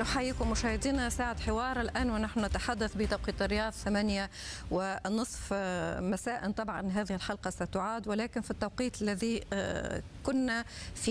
نحييكم مشاهدينا ساعة حوار الآن ونحن نتحدث بتوقيت الرياض 8:30 مساء. طبعا هذه الحلقة ستعاد ولكن في التوقيت الذي كنا في